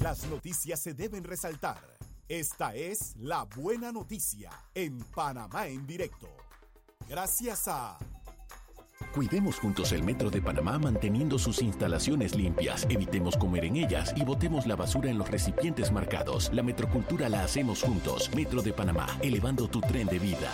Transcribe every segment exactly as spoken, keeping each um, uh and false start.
Las noticias se deben resaltar. Esta es La Buena Noticia en Panamá en Directo. Gracias a... Cuidemos juntos el Metro de Panamá manteniendo sus instalaciones limpias. Evitemos comer en ellas y botemos la basura en los recipientes marcados. La metrocultura la hacemos juntos. Metro de Panamá, elevando tu tren de vida.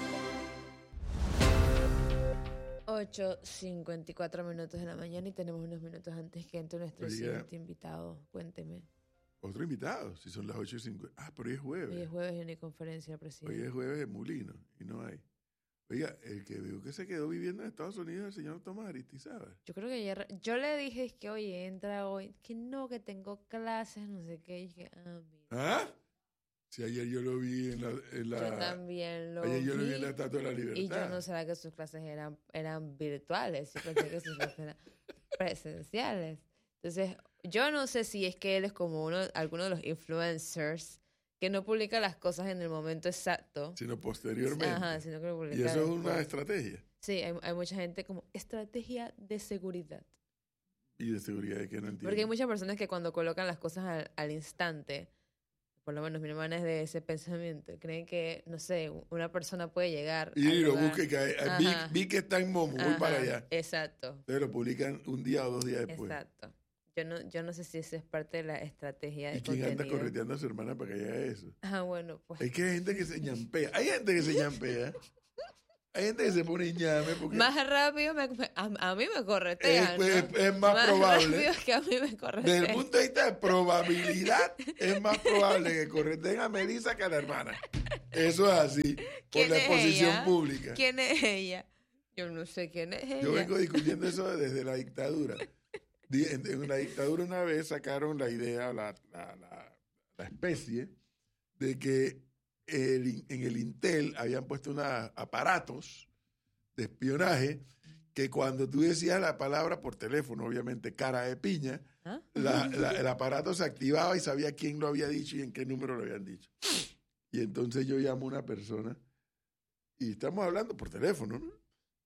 ocho cincuenta y cuatro minutos de la mañana y tenemos unos minutos antes que entre nuestro Oiga, siguiente invitado. Cuénteme. Otro invitado, si son las ocho y cincuenta. Ah, pero hoy es jueves. Hoy es jueves y no hay conferencia de presidente. Hoy es jueves de Mulino y no hay. Oiga, el que veo que se quedó viviendo en Estados Unidos es el señor Tomás Aristizábal. Yo creo que ayer, yo le dije es que oye, entra hoy, que no, que tengo clases, no sé qué, y dije, ah, mira. ¿Ah? Si ayer yo lo vi en la... En la Yo también lo ayer yo vi. lo vi en la Estatua de la Libertad. Y yo no sabía que sus clases eran, eran virtuales, yo pensé que sus clases eran presenciales. Entonces, yo no sé si es que él es como uno, alguno de los influencers que no publica las cosas en el momento exacto. Sino posteriormente. Ajá, sino que lo publica Y eso es después. una estrategia. Sí, hay, hay mucha gente como estrategia de seguridad. Y de seguridad de que no entiendo. Porque hay muchas personas que cuando colocan las cosas al, al instante, por lo menos mi hermana es de ese pensamiento, creen que, no sé, una persona puede llegar Y al lo lugar. busque, que vi, vi que está en Momo, voy Ajá, para allá. Exacto. Entonces lo publican un día o dos días después. Exacto. Yo no, yo no sé si eso es parte de la estrategia de ¿Y quién contenido. anda correteando a su hermana para que haga eso? Ah, bueno, pues. Es que hay gente que se ñampea. Hay gente que se ñampea. Hay gente que se pone ñame porque... Más rápido, me, a, a mí me corretean, es, pues, ¿no? es más, más probable. rápido que a mí me corretean. Desde el punto de vista de probabilidad, es más probable que correteen a Melissa que a la hermana. Eso es así, por la exposición ella? pública. ¿Quién es ella? Yo no sé quién es ella. Yo vengo discutiendo eso desde la dictadura. En, en la dictadura una vez sacaron la idea, la, la, la, la especie, de que el, en el Intel habían puesto unos aparatos de espionaje que cuando tú decías la palabra por teléfono, obviamente cara de piña, ¿Ah? la, la, el aparato se activaba y sabía quién lo había dicho y en qué número lo habían dicho. Y entonces yo llamo a una persona y estamos hablando por teléfono, ¿no?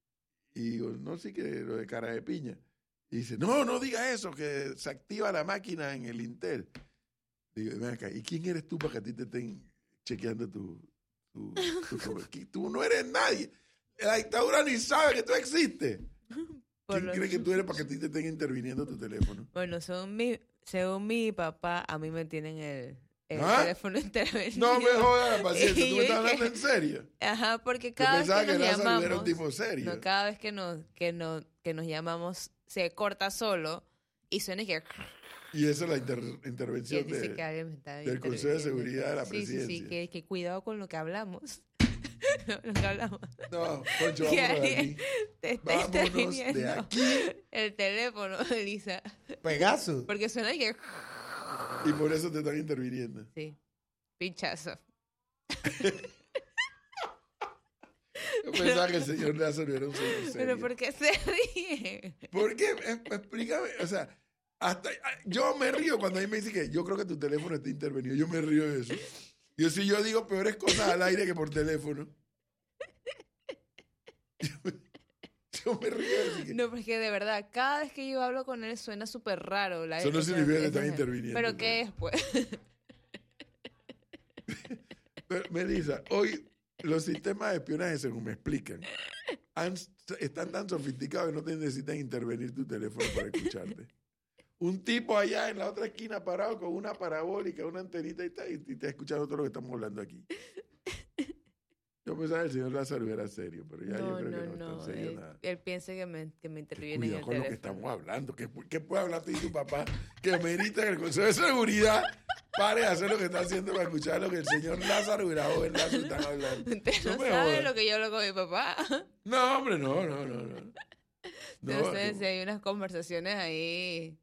Y digo, no, sí que lo de cara de piña. Y dice, no, no diga eso, que se activa la máquina en el Intel. Digo, ven acá, ¿y quién eres tú para que a ti te estén chequeando tu... tu, tu tú no eres nadie. La dictadura ni sabe que tú existes. Por ¿Quién lo- cree que tú eres para que a ti te estén interviniendo tu teléfono? Bueno, según mi, según mi papá, a mí me tienen el, el ¿Ah? teléfono intervenido. No me jodas la paciencia, Y ¿tú yo me estás dije- hablando en serio? Ajá, porque Yo cada vez pensaba que que nos Lázaro llamamos... era un tipo serio. No, cada vez que nos, que, nos, que nos llamamos se corta solo y suena y que... Y esa es la inter- Y intervención él dice de, que alguien me está del Consejo de interviniendo. Seguridad de la Sí, Presidencia. sí, sí, que, que cuidado con lo que hablamos. lo que hablamos. No, Concho, Que vámonos de alguien aquí. te está Vámonos de interviniendo aquí. el teléfono, Elisa. Pegaso. Porque suena y que... Y por eso te están interviniendo. Sí, pinchazo. Yo pensaba que el señor Lázaro era un señor serio. Pero ¿por qué se ríe? ¿Por qué? Eh, Explícame. O sea, hasta yo me río cuando a mí me dicen que yo creo que tu teléfono está intervenido. Yo me río de eso. Yo sí, yo digo peores cosas al aire que por teléfono. Yo, yo me río de eso. Que No, porque de verdad, cada vez que yo hablo con él suena súper raro. La, eso no esa- significa que esa- están interviniendo. ¿Pero ¿no? qué es, pues? Pero, Melissa, hoy los sistemas de espionaje, según me explican, han- están tan sofisticados que no te necesitan intervenir tu teléfono para escucharte. Un tipo allá en la otra esquina parado con una parabólica, una antenita y, tal, y, y te ha escuchado todo lo que estamos hablando aquí. Yo pensaba que el señor Lázaro era serio, pero ya yo No, creo no, que no, está no. en serio Él, nada. él piensa que me, que me interviene en Cuidado el con lo que teléfono. estamos hablando. ¿Qué, qué puede hablar tú y tu papá que merita que el Consejo de Seguridad pare de hacer lo que está haciendo para escuchar lo que el señor Lázaro y la joven Lázaro están hablando? Usted no No me sabe jodas. lo que yo hablo con mi papá. No, hombre, no, no, no. No, No, No, sé no. si hay unas conversaciones ahí.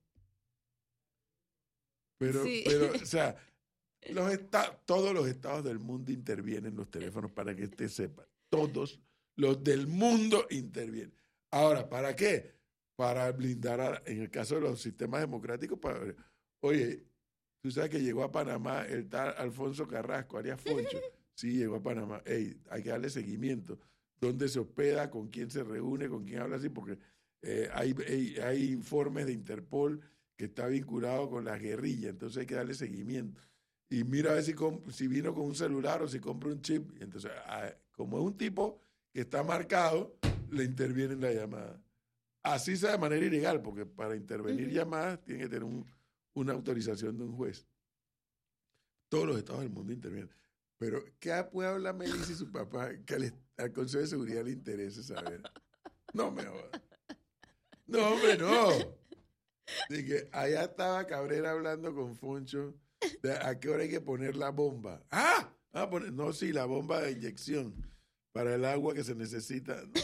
Pero, Sí. pero, o sea, los esta- todos los estados del mundo intervienen en los teléfonos para que usted sepa. Todos los del mundo intervienen. Ahora, ¿para qué? Para blindar, a- en el caso de los sistemas democráticos, para, oye, tú sabes que llegó a Panamá el tal Alfonso Carrasco, Arias Foncho. Sí, llegó a Panamá. Ey, hay que darle seguimiento. ¿Dónde se hospeda? ¿Con quién se reúne? ¿Con quién habla así? Porque eh, hay, hay, hay informes de Interpol que está vinculado con la guerrilla, entonces hay que darle seguimiento. Y mira a ver si, comp- si vino con un celular o si compra un chip. Y entonces, a- como es un tipo que está marcado, le interviene en la llamada. Así sea de manera ilegal, porque para intervenir Ujú. llamadas tiene que tener un- una autorización de un juez. Todos los estados del mundo intervienen. Pero, ¿qué puede hablar Melissa y su papá que al, al Consejo de Seguridad le interese saber? No me jodas. No, hombre, no. Dije, allá estaba Cabrera hablando con Foncho de a qué hora hay que poner la bomba. ¡Ah! Ah, poner, no, sí, la bomba de inyección para el agua que se necesita. No,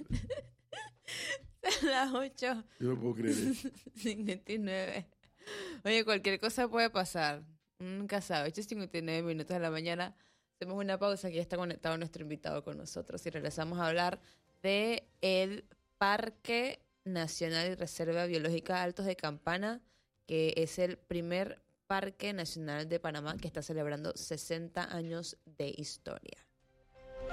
A las ocho yo no puedo creer eso. cincuenta y nueve. Oye, cualquier cosa puede pasar. Nunca sabe. ocho y cincuenta y nueve minutos de la mañana. Hacemos una pausa, que ya está conectado nuestro invitado con nosotros. Y regresamos a hablar de el Parque Nacional y Reserva Biológica Altos de Campana, que es el primer Parque Nacional de Panamá que está celebrando sesenta años de historia.